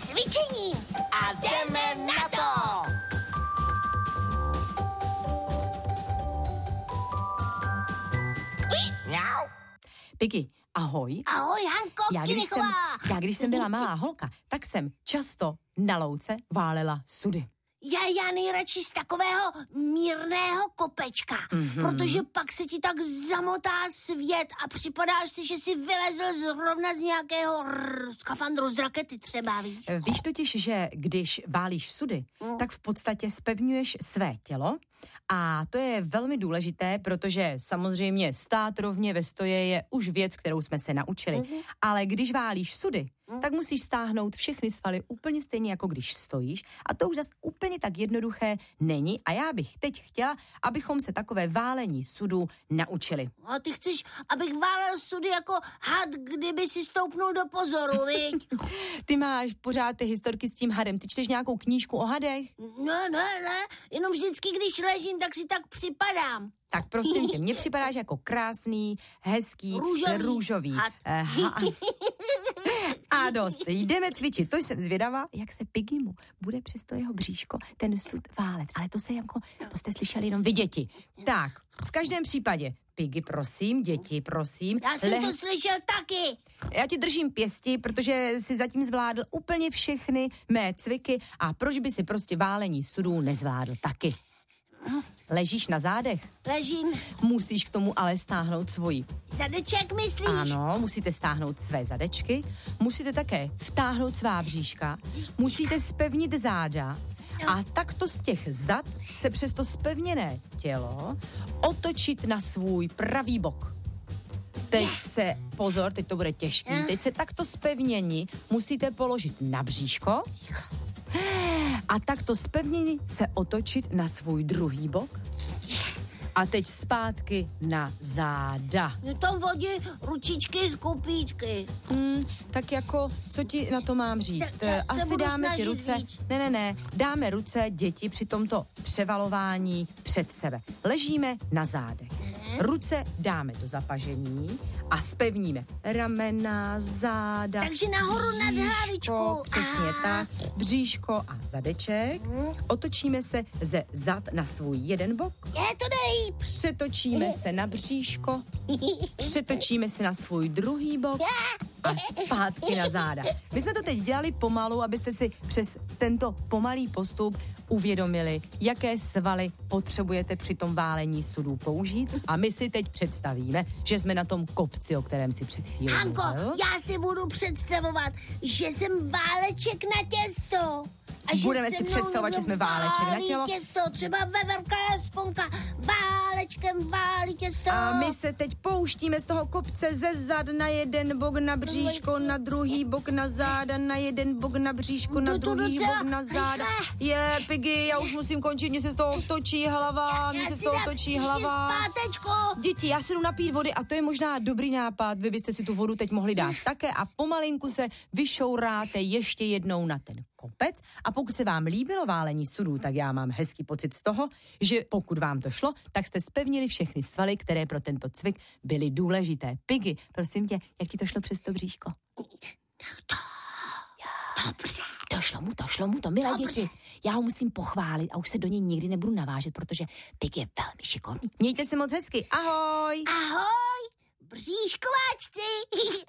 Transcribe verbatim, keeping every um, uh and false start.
cvičení a jdeme na to! Mňau. Piggy, ahoj. Ahoj, Hanko, já když, jsem, Kynichová. já když jsem byla malá holka, tak jsem často na louce válela sudy. Já, já nejradši z takového mírného kopečka, mm-hmm. protože pak se ti tak zamotá svět a připadáš si, že jsi vylezl zrovna z nějakého rrr, skafandru z rakety třeba, víš? Víš totiž, že když válíš sudy, mm. tak v podstatě zpevňuješ své tělo a to je velmi důležité, protože samozřejmě stát rovně ve stoje je už věc, kterou jsme se naučili. Mm-hmm. Ale když válíš sudy, mm. tak musíš stáhnout všechny svaly úplně stejně, jako když stojíš a to už zase úplně tak jednoduché není a já bych teď chtěla, abychom se takové válení sudů naučili. A ty chceš, abych válel sudy jako had, kdyby si stoupnul do pozoru, viď? Ty máš pořád ty historky s tím hadem. Ty čteš nějakou knížku o hadech? Ne, ne, ne. Jenom vždycky, když ležím, tak si tak připadám. Tak prosím tě, mně připadáš jako krásný, hezký, růžový, růžový had. Eh, ha, a dost, jdeme cvičit. To jsem zvědavá, jak se Piggymu bude přes to jeho bříško ten sud válet. Ale to se jako, to jste slyšeli jenom vy děti. Tak, v každém případě, Piggy, prosím, děti, prosím. Já jsem leh... to slyšel taky. Já ti držím pěsti, protože si zatím zvládl úplně všechny mé cviky a proč by si prostě válení sudů nezvládl taky? Ležíš na zádech? Ležím. Musíš k tomu ale stáhnout svoji. Zadeček myslíš? Ano, musíte stáhnout své zadečky, musíte také vtáhnout svá bříška, musíte spevnit záda a takto z těch zad se přes to spevněné tělo otočit na svůj pravý bok. Teď se, pozor, teď to bude těžký, teď se takto spevnění musíte položit na bříško a takto spevnění se otočit na svůj druhý bok. A teď zpátky na záda. Je tam vodí ručičky z kopítky. Hmm, tak jako, co ti na to mám říct? Ta, Asi dáme ty ruce... Víc. Ne, ne, ne. Dáme ruce děti při tomto převalování před sebe. Ležíme na zádech. Ruce dáme do zapažení a spevníme ramena, záda, Takže nahoru nad hlavičkou. Přesně Aha. tak. Bříško a zadeček. Otočíme se ze zad na svůj jeden bok. Je to nejlíp. Přetočíme se na bříško, přetočíme se na svůj druhý bok a zpátky na záda. My jsme to teď dělali pomalu, abyste si přes tento pomalý postup uvědomili, jaké svaly potřebujete při tom válení sudů použít. A my si teď představíme, že jsme na tom kopci, o kterém si před chvílí Hanko, mluvil. já si budu představovat, že jsem váleček na těsto. A že Budeme se si mnou představovat, někdo že jsme váleček na válí tělo. těsto, třeba veverka leskonka, válečkem válí těsto. A my se teď pouštíme z toho kopce ze zad na jeden bok na bříško, na druhý bok na záda, na jeden bok na bříško, na To- to druhý docela bok na záda. rychle. Je, Piggy, já už musím končit, mně se z toho točí hlava, mně Já se z si toho dám točí ještě hlava. zpátečko. Děti, já se jdu napít vody a to je možná dobrý nápad, vy byste si tu vodu teď mohli dát také a pomalinku se vyšouráte ještě jednou na ten kopec a pokud se vám líbilo válení sudů, tak já mám hezký pocit z toho, že pokud vám to šlo, tak jste spevnili všechny svaly, které pro tento cvik byly důležité. Piggy, prosím tě, jak ti to šlo přes to bříško? Dobře. Došlo mu to, šlo mu to, milé Dobře. děti. Já ho musím pochválit a už se do něj nikdy nebudu navážet, protože Piggy je velmi šikovný. Mějte se moc hezky, ahoj! Ahoj, bříškováčci.